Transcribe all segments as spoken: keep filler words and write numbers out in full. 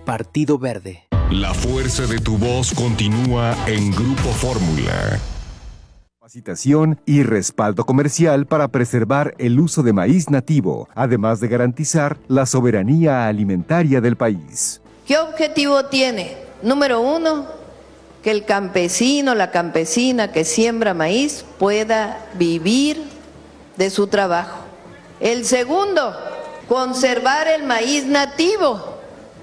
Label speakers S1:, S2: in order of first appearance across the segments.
S1: Partido Verde.
S2: La fuerza de tu voz continúa en Grupo Fórmula.
S3: Capacitación y respaldo comercial para preservar el uso de maíz nativo, además de garantizar la soberanía alimentaria del país.
S4: ¿Qué objetivo tiene? Número uno, que el campesino, la campesina que siembra maíz pueda vivir de su trabajo. El segundo, conservar el maíz nativo,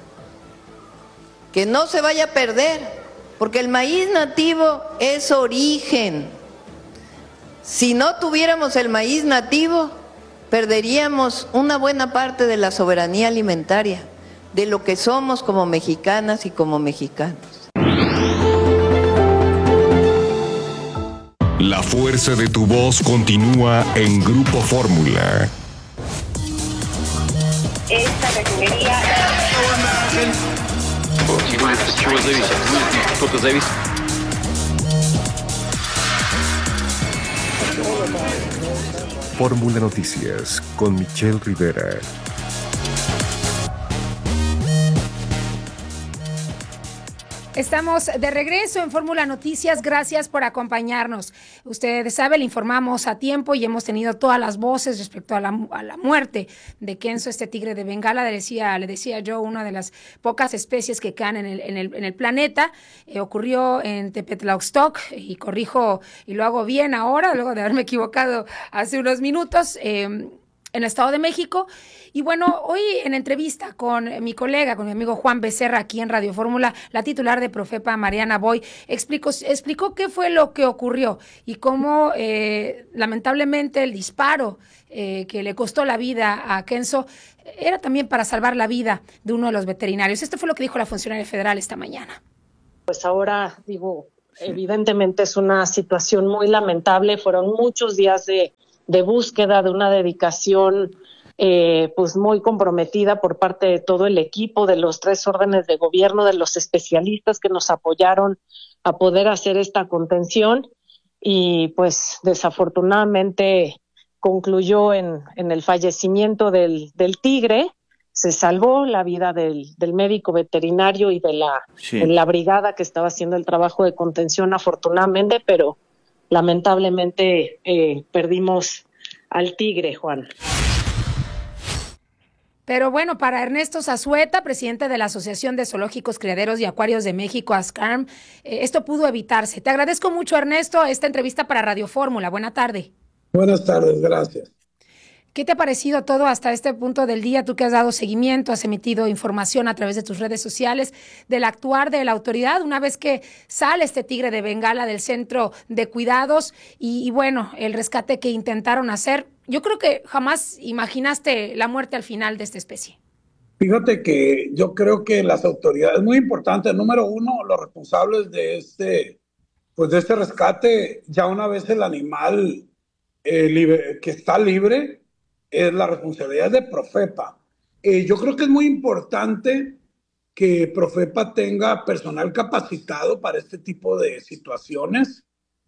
S4: que no se vaya a perder, porque el maíz nativo es origen. Si no tuviéramos el maíz nativo, perderíamos una buena parte de la soberanía alimentaria, de lo que somos como mexicanas y como mexicanos.
S2: La fuerza de tu voz continúa en Grupo Fórmula.
S5: Esta refinería...
S3: Fórmula Noticias con Michelle Rivera.
S6: Estamos de regreso en Fórmula Noticias, gracias por acompañarnos. Ustedes saben, le informamos a tiempo y hemos tenido todas las voces respecto a la, a la muerte de Kenzo, este tigre de Bengala. Le decía, le decía yo, una de las pocas especies que caen en el, en el, en el planeta. Eh, ocurrió en Tepetlauxtoc, y corrijo, y lo hago bien ahora, luego de haberme equivocado hace unos minutos, eh, en el Estado de México. Y bueno, hoy en entrevista con mi colega, con mi amigo Juan Becerra, aquí en Radio Fórmula, la titular de Profepa, Mariana Boy, explicó, explicó qué fue lo que ocurrió y cómo eh, lamentablemente el disparo eh, que le costó la vida a Kenzo era también para salvar la vida de uno de los veterinarios. Esto fue lo que dijo la funcionaria federal esta mañana.
S7: Pues ahora, digo, sí. Evidentemente es una situación muy lamentable. Fueron muchos días de, de búsqueda, de una dedicación Eh, pues muy comprometida por parte de todo el equipo, de los tres órdenes de gobierno, de los especialistas que nos apoyaron a poder hacer esta contención, y pues desafortunadamente concluyó en, en el fallecimiento del, del tigre. Se salvó la vida del, del médico veterinario y de la, sí. de la brigada que estaba haciendo el trabajo de contención, afortunadamente, pero lamentablemente eh, perdimos al tigre, Juan.
S6: Pero bueno, para Ernesto Zazueta, presidente de la Asociación de Zoológicos, Criaderos y Acuarios de México, ASCARM, eh, esto pudo evitarse. Te agradezco mucho, Ernesto, esta entrevista para Radio Fórmula. Buena tarde.
S8: Buenas tardes, gracias.
S6: ¿Qué te ha parecido todo hasta este punto del día? Tú que has dado seguimiento, has emitido información a través de tus redes sociales del actuar de la autoridad una vez que sale este tigre de Bengala del centro de cuidados y, y bueno, el rescate que intentaron hacer. Yo creo que jamás imaginaste la muerte al final de esta especie.
S8: Fíjate que yo creo que las autoridades, muy importante, número uno, los responsables de este, pues de este rescate, ya una vez el animal eh, libre, que está libre, es la responsabilidad de Profepa. Eh, yo creo que es muy importante que Profepa tenga personal capacitado para este tipo de situaciones.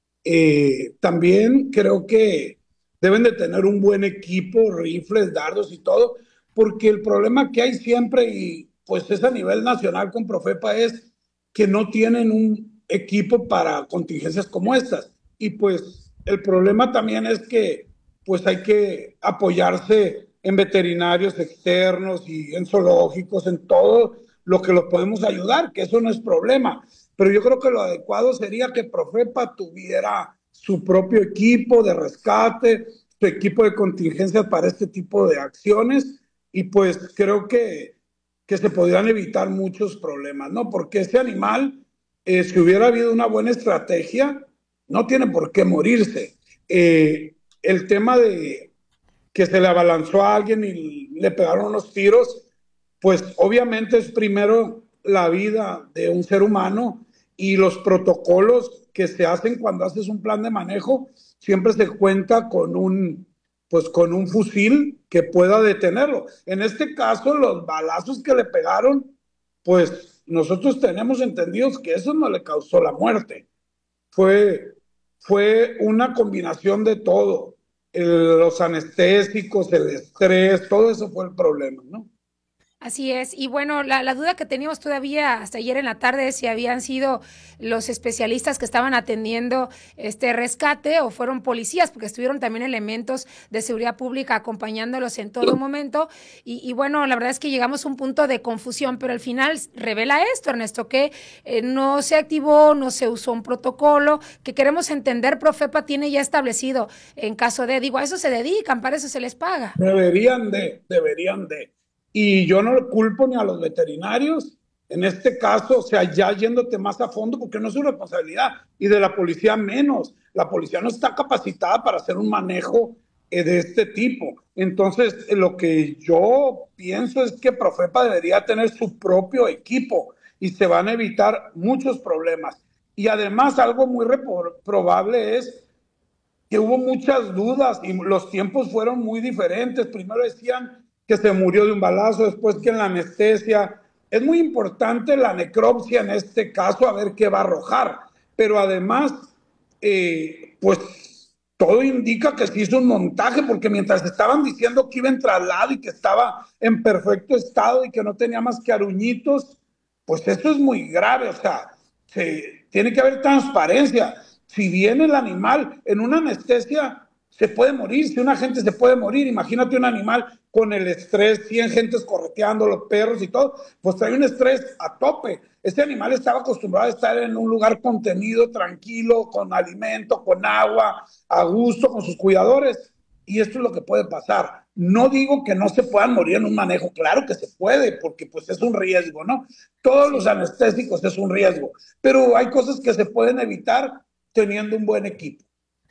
S8: Eh, también creo que deben de tener un buen equipo, rifles, dardos y todo, porque el problema que hay siempre, y pues es a nivel nacional con Profepa, es que no tienen un equipo para contingencias como estas. Y pues el problema también es que pues hay que apoyarse en veterinarios externos y en zoológicos, en todo lo que los podemos ayudar, que eso no es problema. Pero yo creo que lo adecuado sería que Profepa tuviera su propio equipo de rescate, su equipo de contingencia para este tipo de acciones, y pues creo que, que se podrían evitar muchos problemas, ¿no? Porque ese animal, eh, si hubiera habido una buena estrategia, no tiene por qué morirse. Eh, el tema de que se le abalanzó a alguien y le pegaron unos tiros, pues obviamente es primero la vida de un ser humano, y los protocolos que se hacen cuando haces un plan de manejo, siempre se cuenta con un, pues con un fusil que pueda detenerlo. En este caso, los balazos que le pegaron, pues nosotros tenemos entendidos que eso no le causó la muerte. Fue, fue una combinación de todo. El, los anestésicos, el estrés, todo eso fue el problema, ¿no?
S6: Así es, y bueno, la, la duda que teníamos todavía hasta ayer en la tarde es si habían sido los especialistas que estaban atendiendo este rescate o fueron policías, porque estuvieron también elementos de seguridad pública acompañándolos en todo momento, y, y bueno, la verdad es que llegamos a un punto de confusión, pero al final revela esto, Ernesto, que eh, no se activó, no se usó un protocolo, que queremos entender, Profepa tiene ya establecido en caso de, digo, a eso se dedican, para eso se les paga.
S8: Deberían de, deberían de. Y yo no le culpo ni a los veterinarios, en este caso, o sea, ya yéndote más a fondo, porque no es su responsabilidad, y de la policía menos. La policía no está capacitada para hacer un manejo eh, de este tipo. Entonces, eh, lo que yo pienso es que Profepa debería tener su propio equipo y se van a evitar muchos problemas. Y además, algo muy probable es que hubo muchas dudas y los tiempos fueron muy diferentes. Primero decían que se murió de un balazo, después que en la anestesia. Es muy importante la necropsia en este caso, a ver qué va a arrojar. Pero además, eh, pues todo indica que se hizo un montaje, porque mientras estaban diciendo que iba en traslado y que estaba en perfecto estado y que no tenía más que aruñitos, pues eso es muy grave. O sea, se, tiene que haber transparencia. Si viene el animal en una anestesia, se puede morir. Si una gente se puede morir, imagínate un animal con el estrés, cien gentes correteando, los perros y todo, pues trae un estrés a tope. Este animal estaba acostumbrado a estar en un lugar contenido, tranquilo, con alimento, con agua, a gusto, con sus cuidadores. Y esto es lo que puede pasar. No digo que no se puedan morir en un manejo, claro que se puede, porque pues es un riesgo, ¿no? Todos los anestésicos es un riesgo, pero hay cosas que se pueden evitar teniendo un buen equipo.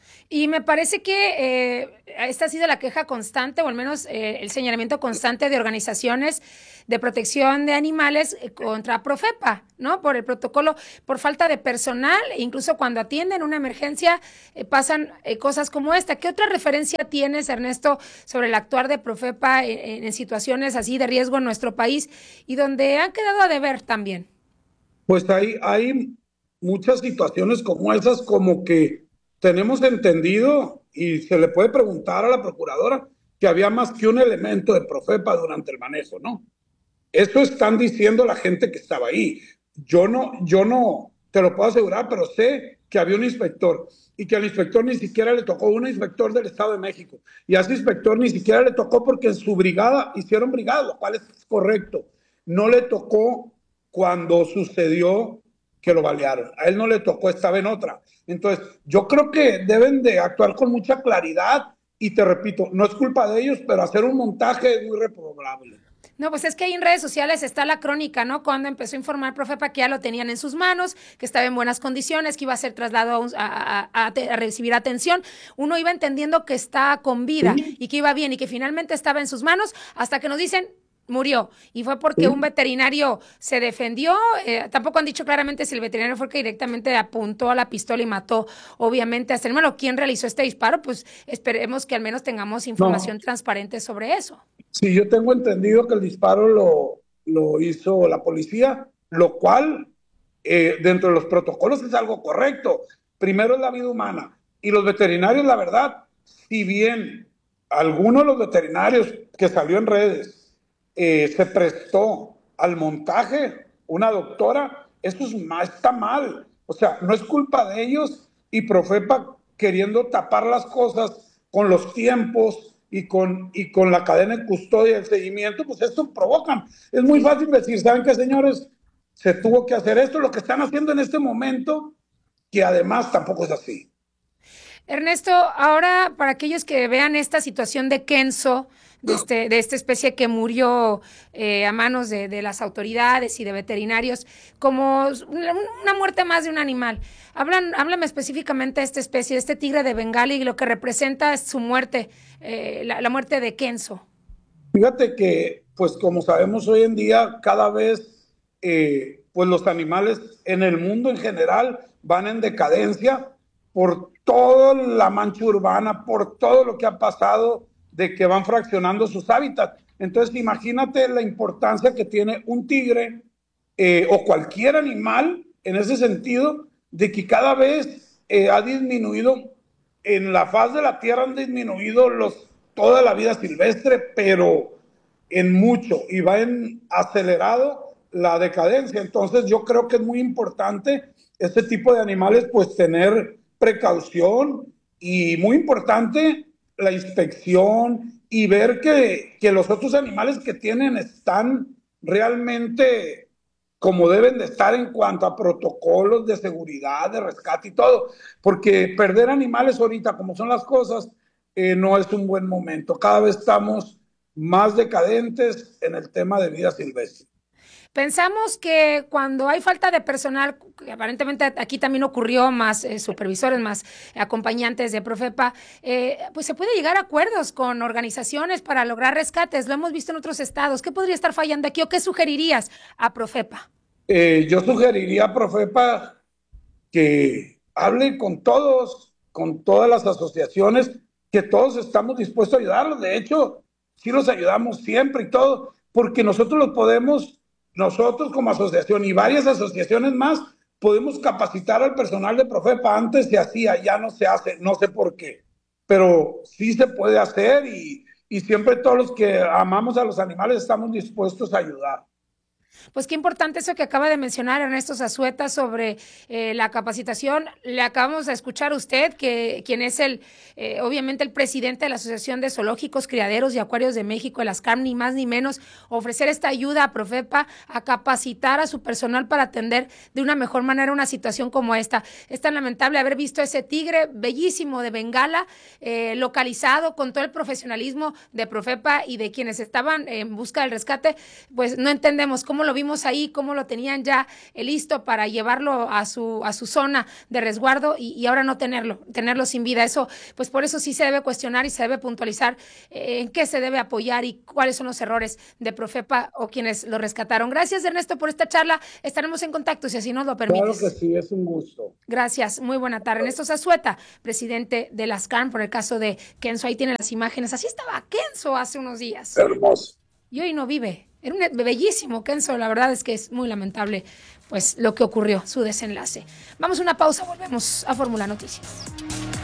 S6: Y me parece que eh, esta ha sido la queja constante, o al menos eh, el señalamiento constante de organizaciones de protección de animales eh, contra Profepa, ¿no? Por el protocolo, por falta de personal, e incluso cuando atienden una emergencia eh, pasan eh, cosas como esta. ¿Qué otra referencia tienes, Ernesto, sobre el actuar de Profepa en, en situaciones así de riesgo en nuestro país y donde han quedado a deber también?
S8: Pues hay, hay muchas situaciones como esas, como que tenemos entendido, y se le puede preguntar a la procuradora, que había más que un elemento de Profepa durante el manejo, ¿no? Eso están diciendo la gente que estaba ahí. Yo no, yo no te lo puedo asegurar, pero sé que había un inspector y que al inspector ni siquiera le tocó, un inspector del Estado de México, y a ese inspector ni siquiera le tocó porque en su brigada hicieron brigada, lo cual es correcto. No le tocó cuando sucedió que lo balearon. A él no le tocó, estaba en otra. Entonces, yo creo que deben de actuar con mucha claridad y te repito, no es culpa de ellos, pero hacer un montaje es muy reprobable.
S6: No, pues es que ahí en redes sociales está la crónica, ¿no? Cuando empezó a informar Profepa que ya lo tenían en sus manos, que estaba en buenas condiciones, que iba a ser trasladado a, a, a, a recibir atención. Uno iba entendiendo que está con vida ¿Sí? y que iba bien y que finalmente estaba en sus manos hasta que nos dicen murió, y fue porque ¿Sí? un veterinario se defendió. Eh, tampoco han dicho claramente si el veterinario fue que directamente apuntó a la pistola y mató, obviamente, hasta el hermano. ¿Quién realizó este disparo? Pues esperemos que al menos tengamos información no. transparente sobre eso.
S8: Sí, yo tengo entendido que el disparo lo, lo hizo la policía, lo cual eh, dentro de los protocolos es algo correcto. Primero es la vida humana, y los veterinarios, la verdad, si bien algunos de los veterinarios que salió en redes Eh, se prestó al montaje, una doctora, eso es más, está mal. O sea, no es culpa de ellos, y Profepa queriendo tapar las cosas con los tiempos y con, y con la cadena de custodia y el seguimiento, pues esto provocan. Es muy fácil decir, ¿saben qué, señores? Se tuvo que hacer esto, lo que están haciendo en este momento, que además tampoco es así.
S6: Ernesto, ahora para aquellos que vean esta situación de Kenzo, de, este, de esta especie que murió eh, a manos de, de las autoridades y de veterinarios, como una muerte más de un animal. Hablan, háblame específicamente de esta especie, de este tigre de Bengala, y lo que representa es su muerte, eh, la, la muerte de Kenzo.
S8: Fíjate que, pues como sabemos hoy en día, cada vez eh, pues los animales en el mundo en general van en decadencia por toda la mancha urbana, por todo lo que ha pasado, de que van fraccionando sus hábitats. Entonces, imagínate la importancia que tiene un tigre eh, o cualquier animal en ese sentido, de que cada vez eh, ha disminuido, en la faz de la tierra han disminuido los, toda la vida silvestre, pero en mucho y va en acelerado la decadencia. Entonces yo creo que es muy importante este tipo de animales pues tener precaución y muy importante la inspección y ver que, que los otros animales que tienen están realmente como deben de estar en cuanto a protocolos de seguridad, de rescate y todo, porque perder animales ahorita como son las cosas eh, no es un buen momento. Cada vez estamos más decadentes en el tema de vida silvestre.
S6: Pensamos que cuando hay falta de personal, que aparentemente aquí también ocurrió, más eh, supervisores, más acompañantes de Profepa, eh, pues se puede llegar a acuerdos con organizaciones para lograr rescates. Lo hemos visto en otros estados. ¿Qué podría estar fallando aquí o qué sugerirías a Profepa?
S8: Eh, yo sugeriría a Profepa que hable con todos, con todas las asociaciones, que todos estamos dispuestos a ayudarlos. De hecho, sí los ayudamos siempre y todo, porque nosotros los podemos... Nosotros como asociación y varias asociaciones más podemos capacitar al personal de Profepa. Antes se hacía, ya no se hace, no sé por qué, pero sí se puede hacer y, y siempre todos los que amamos a los animales estamos dispuestos a ayudar.
S6: Pues qué importante eso que acaba de mencionar Ernesto Zazueta sobre eh, la capacitación. Le acabamos de escuchar a usted, que quien es el, eh, obviamente el presidente de la Asociación de Zoológicos, Criaderos y Acuarios de México, el ASCAM, ni más ni menos, ofrecer esta ayuda a Profepa, a capacitar a su personal para atender de una mejor manera una situación como esta. Es tan lamentable haber visto ese tigre bellísimo de Bengala, eh, localizado con todo el profesionalismo de Profepa y de quienes estaban en busca del rescate. Pues no entendemos cómo lo vimos ahí, cómo lo tenían ya listo para llevarlo a su, a su zona de resguardo y, y ahora no tenerlo, tenerlo sin vida. Eso, pues por eso sí se debe cuestionar y se debe puntualizar eh, en qué se debe apoyar y cuáles son los errores de Profepa o quienes lo rescataron. Gracias, Ernesto, por esta charla. Estaremos en contacto si así nos lo permites.
S8: Claro que sí, es un gusto.
S6: Gracias, muy buena tarde. Ernesto Zazueta, presidente de las C A N, por el caso de Kenzo. Ahí tienen las imágenes. Así estaba Kenzo hace unos días.
S8: Hermoso.
S6: Y hoy no vive. Era un bellísimo Kenzo, la verdad es que es muy lamentable pues lo que ocurrió, su desenlace. Vamos a una pausa, volvemos a Fórmula Noticias.